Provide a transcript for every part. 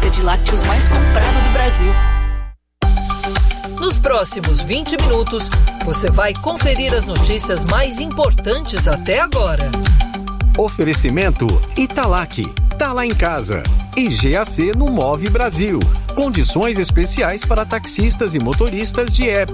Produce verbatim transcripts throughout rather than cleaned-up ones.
marca de lácteos mais comprada do Brasil. Nos próximos vinte minutos, você vai conferir as notícias mais importantes até agora. Oferecimento Italac, tá lá em casa. E G A C no Move Brasil. Condições especiais para taxistas e motoristas de app.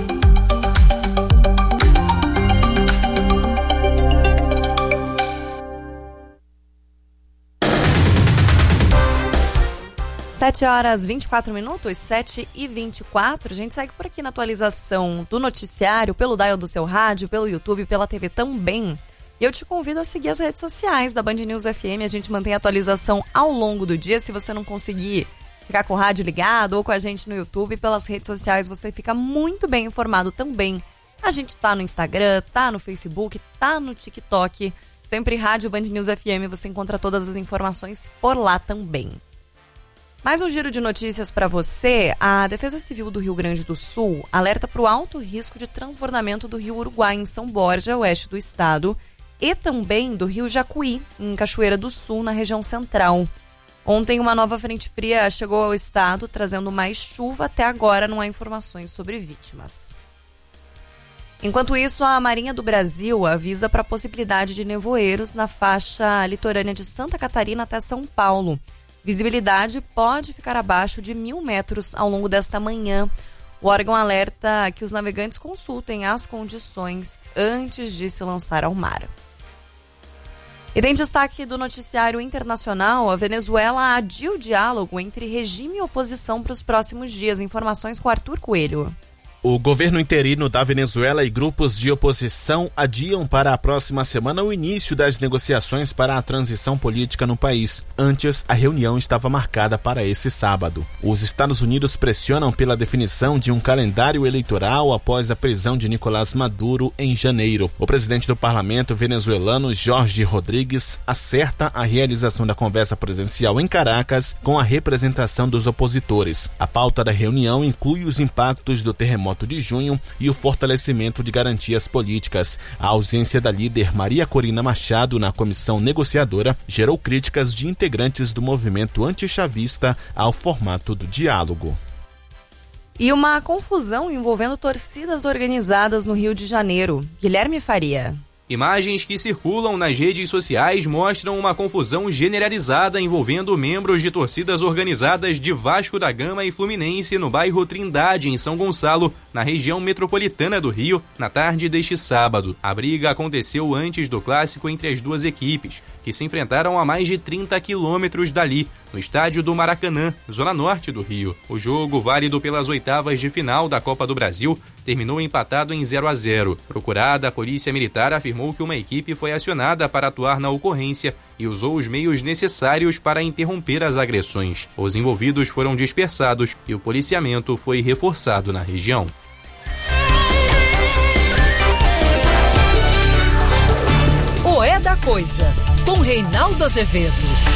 sete horas e vinte e quatro minutos, sete e vinte e quatro. A gente segue por aqui na atualização do noticiário, pelo dial do seu rádio, pelo YouTube, pela T V também. E eu te convido a seguir as redes sociais da Band News F M. A gente mantém a atualização ao longo do dia. Se você não conseguir ficar com o rádio ligado ou com a gente no YouTube, pelas redes sociais você fica muito bem informado também. A gente tá no Instagram, tá no Facebook, tá no TikTok. Sempre Rádio Band News F M, você encontra todas as informações por lá também. Mais um giro de notícias para você. A Defesa Civil do Rio Grande do Sul alerta para o alto risco de transbordamento do Rio Uruguai em São Borja, oeste do estado, e também do Rio Jacuí, em Cachoeira do Sul, na região central. Ontem, uma nova frente fria chegou ao estado, trazendo mais chuva. Até agora, não há informações sobre vítimas. Enquanto isso, a Marinha do Brasil avisa para a possibilidade de nevoeiros na faixa litorânea de Santa Catarina até São Paulo. Visibilidade pode ficar abaixo de mil metros ao longo desta manhã. O órgão alerta que os navegantes consultem as condições antes de se lançar ao mar. E tem destaque do noticiário internacional: a Venezuela adia o diálogo entre regime e oposição para os próximos dias. Informações com Arthur Coelho. O governo interino da Venezuela e grupos de oposição adiam para a próxima semana o início das negociações para a transição política no país. Antes, a reunião estava marcada para esse sábado. Os Estados Unidos pressionam pela definição de um calendário eleitoral após a prisão de Nicolás Maduro em janeiro. O presidente do parlamento venezuelano, Jorge Rodrigues, acerta a realização da conversa presencial em Caracas com a representação dos opositores. A pauta da reunião inclui os impactos do terremoto de junho e o fortalecimento de garantias políticas. A ausência da líder Maria Corina Machado na comissão negociadora gerou críticas de integrantes do movimento antichavista ao formato do diálogo. E uma confusão envolvendo torcidas organizadas no Rio de Janeiro. Guilherme Faria. Imagens que circulam nas redes sociais mostram uma confusão generalizada envolvendo membros de torcidas organizadas de Vasco da Gama e Fluminense no bairro Trindade, em São Gonçalo, na região metropolitana do Rio, na tarde deste sábado. A briga aconteceu antes do clássico entre as duas equipes, que se enfrentaram a mais de trinta quilômetros dali, no estádio do Maracanã, zona norte do Rio. O jogo, válido pelas oitavas de final da Copa do Brasil, terminou empatado em zero a zero. Procurada, a Polícia Militar afirmou que uma equipe foi acionada para atuar na ocorrência e usou os meios necessários para interromper as agressões. Os envolvidos foram dispersados e o policiamento foi reforçado na região. O É da Coisa, com Reinaldo Azevedo.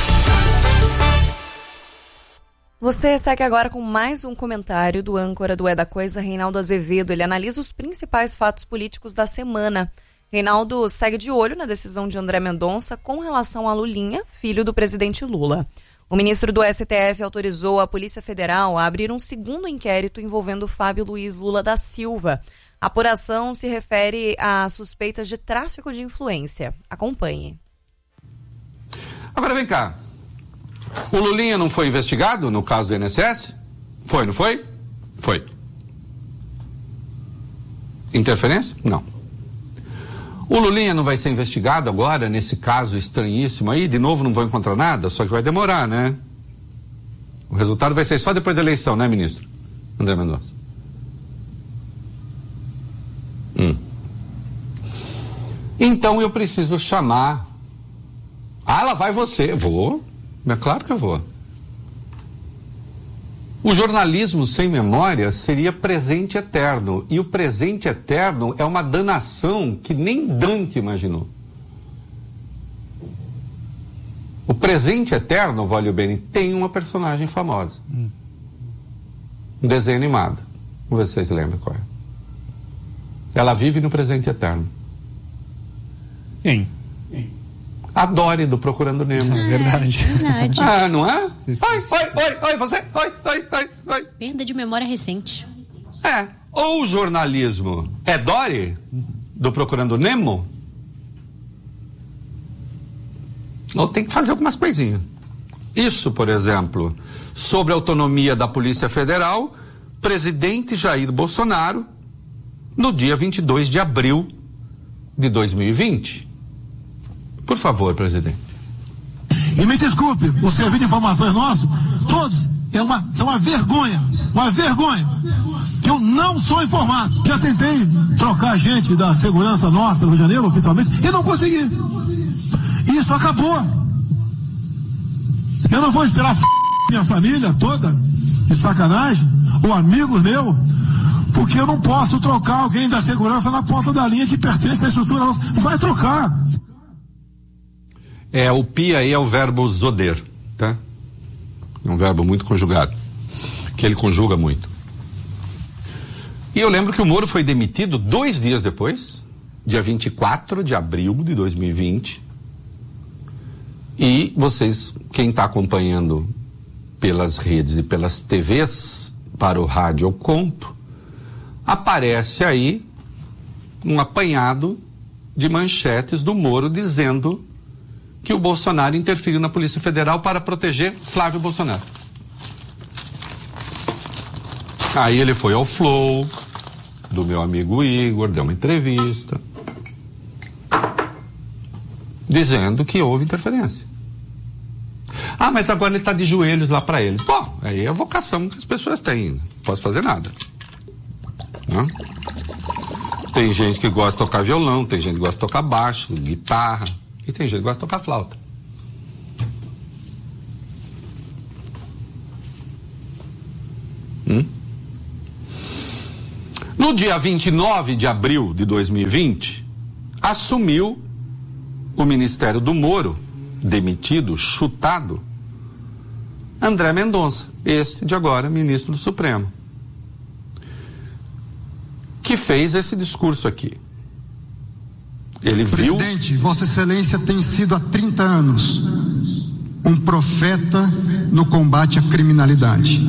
Você segue agora com mais um comentário do âncora do É da Coisa, Reinaldo Azevedo. Ele analisa os principais fatos políticos da semana. Reinaldo segue de olho na decisão de André Mendonça com relação a Lulinha, filho do presidente Lula. O ministro do S T F autorizou a Polícia Federal a abrir um segundo inquérito envolvendo Fábio Luiz Lula da Silva. A apuração se refere a suspeitas de tráfico de influência. Acompanhe. Agora vem cá. O Lulinha não foi investigado no caso do I N S S? Foi, não foi? Foi. Interferência? Não. O Lulinha não vai ser investigado agora nesse caso estranhíssimo aí? De novo não vou encontrar nada? Só que vai demorar, né? O resultado vai ser só depois da eleição, né, ministro? André Mendonça. Hum. Então eu preciso chamar. Ah, lá vai você. Vou. É claro que eu vou. O jornalismo sem memória seria presente eterno. E o presente eterno é uma danação que nem Dante imaginou. O presente eterno, Vólio Bene, tem uma personagem famosa. Hum. Um desenho animado. Vamos ver se vocês lembram qual é. Ela vive no presente eterno. Quem? A Dory do Procurando Nemo. É verdade. Verdade. Ah, não é? Oi, oi, oi, oi, você. Oi, oi, oi, oi. Perda de memória recente. É. Ou o jornalismo é Dory do Procurando Nemo? Ou tem que fazer algumas coisinhas. Isso, por exemplo, sobre a autonomia da Polícia Federal, presidente Jair Bolsonaro, no dia vinte e dois de abril de dois mil e vinte. Por favor, presidente. E me desculpe, o serviço de informações nosso, todos, é uma, é uma vergonha, uma vergonha, que eu não sou informado. Já tentei trocar gente da segurança nossa no Rio de Janeiro, oficialmente, e não consegui. Isso acabou. Eu não vou esperar f... minha família toda, de sacanagem, ou amigos meus, porque eu não posso trocar alguém da segurança na ponta da linha que pertence à estrutura nossa. Vai trocar. É, o pi aí é o verbo zoder, tá? É um verbo muito conjugado, que ele conjuga muito. E eu lembro que o Moro foi demitido dois dias depois, dia vinte e quatro de abril de dois mil e vinte. E vocês, quem está acompanhando pelas redes e pelas T Vs, para o rádio eu conto, aparece aí um apanhado de manchetes do Moro dizendo que o Bolsonaro interferiu na Polícia Federal para proteger Flávio Bolsonaro. Aí ele foi ao Flow, do meu amigo Igor, deu uma entrevista, dizendo que houve interferência. Ah, mas agora ele está de joelhos lá para ele. Bom, aí é a vocação que as pessoas têm, não posso fazer nada. Não? Tem gente que gosta de tocar violão, tem gente que gosta de tocar baixo, guitarra, e tem gente que gosta de tocar flauta. Hum? No dia vinte e nove de abril de dois mil e vinte, assumiu o Ministério do Moro, demitido, chutado, André Mendonça, esse de agora, ministro do Supremo, que fez esse discurso aqui. Ele viu... Presidente, Vossa Excelência tem sido há trinta anos um profeta no combate à criminalidade.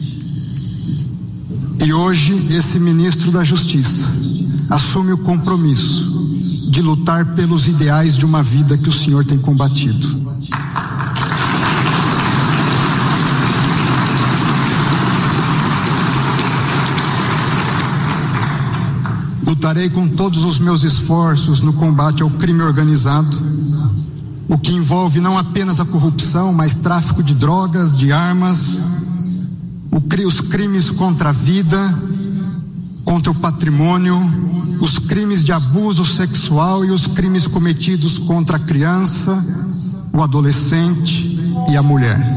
E hoje esse ministro da Justiça assume o compromisso de lutar pelos ideais de uma vida que o senhor tem combatido. Lutarei com todos os meus esforços no combate ao crime organizado, o que envolve não apenas a corrupção, mas tráfico de drogas, de armas, o, os crimes contra a vida, contra o patrimônio, os crimes de abuso sexual e os crimes cometidos contra a criança, o adolescente e a mulher.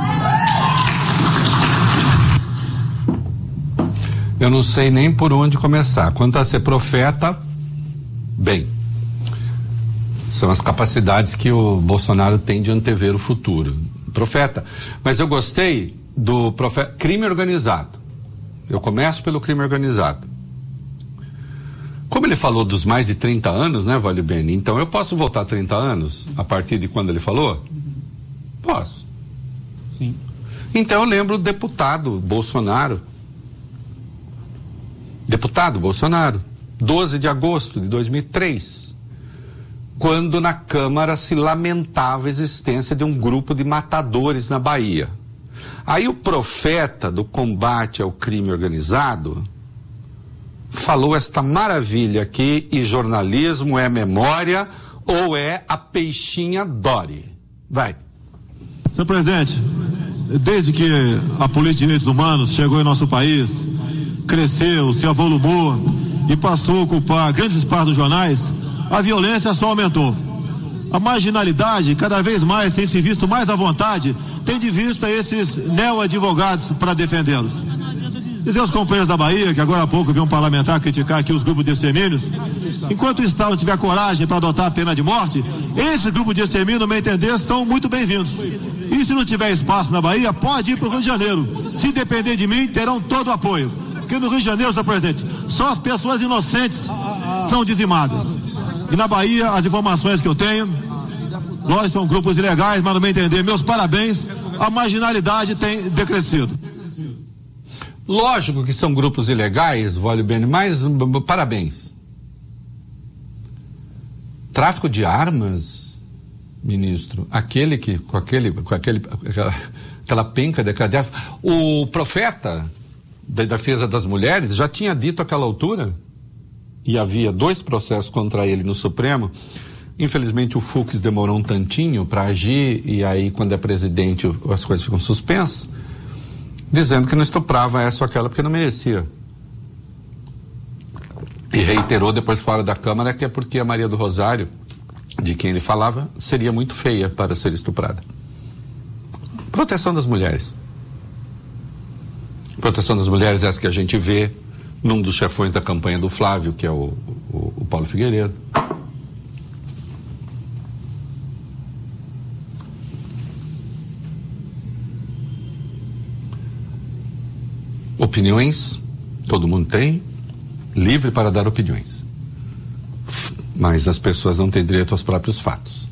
Eu não sei nem por onde começar. Quanto a ser profeta, bem, são as capacidades que o Bolsonaro tem de antever o futuro. Profeta, mas eu gostei do profeta, crime organizado. Eu começo pelo crime organizado. Como ele falou dos mais de trinta anos, né, Vale Bene? Então eu posso voltar trinta anos a partir de quando ele falou? Posso. Sim. Então eu lembro do deputado Bolsonaro. Deputado Bolsonaro, doze de agosto de dois mil e três, quando na Câmara se lamentava a existência de um grupo de matadores na Bahia. Aí o profeta do combate ao crime organizado falou esta maravilha aqui, e jornalismo é memória ou é a peixinha Dory. Vai. Senhor presidente, desde que a Polícia de Direitos Humanos chegou em nosso país, cresceu, se avolumou e passou a ocupar grandes espaços dos jornais, a violência só aumentou. A marginalidade cada vez mais tem se visto mais à vontade, tem de vista esses neo-advogados para defendê-los. Dizer aos companheiros da Bahia, que agora há pouco vi um parlamentar criticar aqui os grupos de extermínios, enquanto o Estado tiver coragem para adotar a pena de morte, esses grupos de extermínio, no meu entender, são muito bem-vindos. E se não tiver espaço na Bahia, pode ir para o Rio de Janeiro. Se depender de mim, terão todo o apoio. Porque no Rio de Janeiro, senhor presidente, só as pessoas inocentes são dizimadas. E na Bahia, as informações que eu tenho, Nós somos grupos ilegais, mas no meu entender, meus parabéns, a marginalidade tem decrescido. Lógico que são grupos ilegais, Vólio Bene, mas parabéns. Tráfico de armas, ministro, aquele que, com aquele, com aquele, aquela, aquela penca de cadeia, o profeta da defesa das mulheres já tinha dito àquela altura, e havia dois processos contra ele no Supremo. Infelizmente o Fux demorou um tantinho para agir, e aí quando é presidente as coisas ficam suspensas, dizendo que não estuprava essa ou aquela porque não merecia. E reiterou depois fora da Câmara que é porque a Maria do Rosário, de quem ele falava, seria muito feia para ser estuprada. Proteção das mulheres. Proteção das mulheres, essa que a gente vê num dos chefões da campanha do Flávio, que é o, o, o Paulo Figueiredo. Opiniões, todo mundo tem, livre para dar opiniões. Mas as pessoas não têm direito aos próprios fatos.